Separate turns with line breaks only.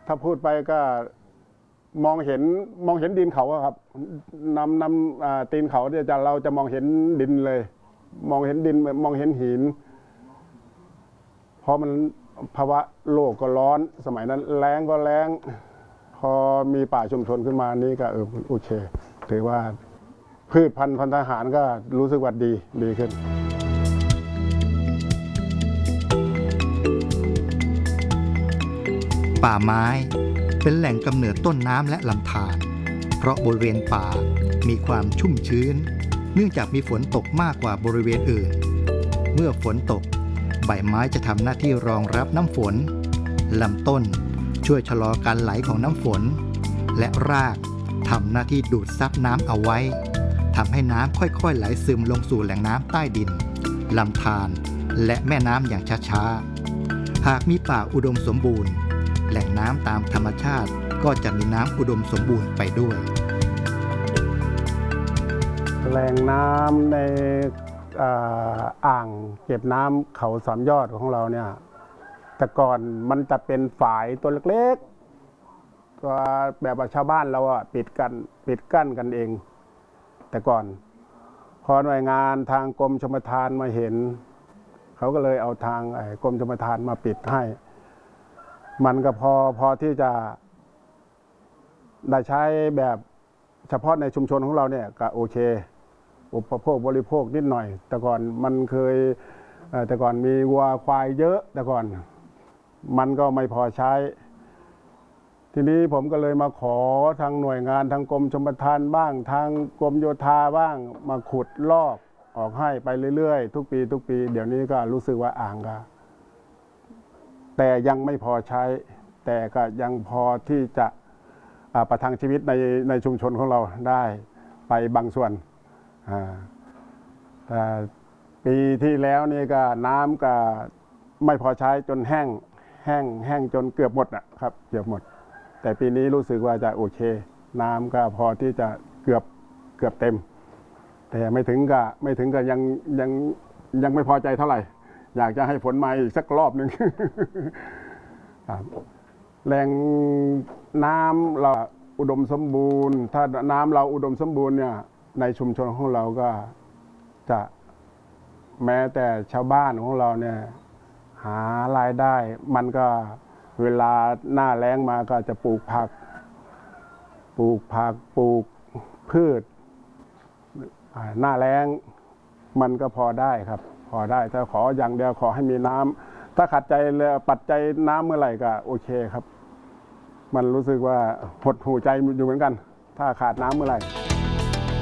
ถ้าพูดไปก็มองเห็นดินเขาครับนำตีนเขาเนี่ยเราจะมองเห็นดินเลย มองเห็นดินมองเห็นหินเพราะมันภาวะโลกก็ร้อนสมัยนั้นแล้งก็แล้งพอมีป่าชุมชนขึ้นมานี่ก็โอเคถือว่าพืชพันธุ์ทหารก็รู้สึกว่าดีขึ้น
ป่าไม้เป็นแหล่งกำเนิดต้นน้ำและลำธารเพราะบริเวณป่ามีความชุ่มชื้นเนื่องจากมีฝนตกมากกว่าบริเวณอื่นเมื่อฝนตกใบไม้จะทำหน้าที่รองรับน้ำฝนลำต้นช่วยชะลอการไหลของน้ำฝนและรากทำหน้าที่ดูดซับน้ำเอาไว้ทำให้น้ำค่อยๆไหลซึมลงสู่แหล่งน้ำใต้ดินลำธารและแม่น้ำอย่างช้าๆหากมีป่าอุดมสมบูรณ์แหล่งน้ำตามธรรมชาติก็จะมีน้ำอุดมสมบูรณ์ไปด้วย
แหล่งน้ำในอ่างเก็บน้ำเขาสามยอดของเราเนี่ยแต่ก่อนมันจะเป็นฝายตัวเล็กๆก็แบบชาวบ้านเราปิดกั้นกันเองแต่ก่อนพอหน่วยงานทางกรมชลประทานมาเห็นเขาก็เลยเอาทางกรมชลประทานมาปิดให้มันก็พอที่จะได้ใช้แบบเฉพาะในชุมชนของเราเนี่ยก็โอเคอุปโภคบริโภคนิดหน่อยแต่ก่อนมันเคยแต่ก่อนมีวัวควายเยอะแต่ก่อนมันก็ไม่พอใช้ทีนี้ผมก็เลยมาขอทางหน่วยงานทางกรมชลประทานบ้างทางกรมโยธาบ้างมาขุดลอกออกให้ไปเรื่อยๆทุกปีเดี๋ยวนี้ก็รู้สึกว่าอ่างก็แต่ยังไม่พอใช้แต่ก็ยังพอที่จะประทังชีวิตในชุมชนของเราได้ไปบางส่วนปีที่แล้วนี่ก็น้ำก็ไม่พอใช้จนแห้งจนเกือบหมดนะครับเกือบหมดแต่ปีนี้รู้สึกว่าจะโอเคน้ำก็พอที่จะเกือบเต็มแต่ไม่ถึงกับยังไม่พอใจเท่าไหร่อยากจะให้ฝนมาอีกสักรอบหนึ่ง แหล่งน้ำเราอุดมสมบูรณ์ถ้าน้ำเราอุดมสมบูรณ์เนี่ยในชุมชนของเราก็จะแม้แต่ชาวบ้านของเราเนี่ยหารายได้มันก็เวลาหน้าแล้งมาก็จะปลูกผักปลูกพืชหน้าแล้งมันก็พอได้ครับพอได้ถ้าขออย่างเดียวขอให้มีน้ำถ้าขัดใจเลยปัจจัยน้ำเมื่อไหร่ก็โอเคครับมันรู้สึกว่าหดหู่ใจอยู่เหมือนกันถ้าขาดน้ำเมื่อไหร่